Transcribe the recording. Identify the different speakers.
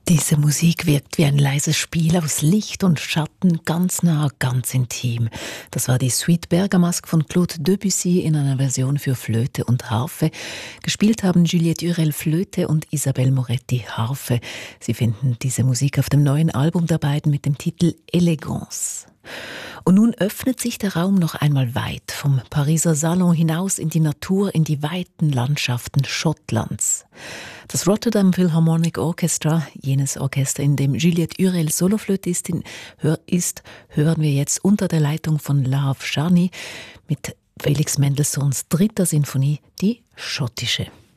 Speaker 1: Diese Musik wirkt wie ein leises Spiel aus Licht und Schatten, ganz nah, ganz intim. Das war die Suite Bergamasque von Claude Debussy in einer Version für Flöte und Harfe. Gespielt haben Juliette Hurel Flöte und Isabelle Moretti Harfe. Sie finden diese Musik auf dem neuen Album der beiden mit dem Titel Elegance. Und nun öffnet sich der Raum noch einmal weit, vom Pariser Salon hinaus in die Natur, in die weiten Landschaften Schottlands. Das Rotterdam Philharmonic Orchestra, jenes Orchester, in dem Juliette Hurel Soloflötistin ist, hören wir jetzt unter der Leitung von Love Shani mit Felix Mendelssohns dritter Sinfonie, die schottische.